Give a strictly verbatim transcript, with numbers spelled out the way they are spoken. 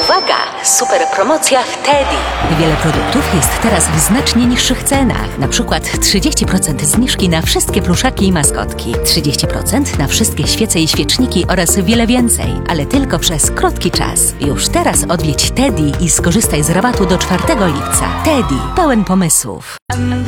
Uwaga! Super promocja w Teddy. Wiele produktów jest teraz w znacznie niższych cenach. Na przykład trzydzieści procent zniżki na wszystkie pluszaki i maskotki, trzydzieści procent na wszystkie świece i świeczniki oraz wiele więcej. Ale tylko przez krótki czas. Już teraz odwiedź Teddy i skorzystaj z rabatu do czwartego lipca. Teddy, pełen pomysłów.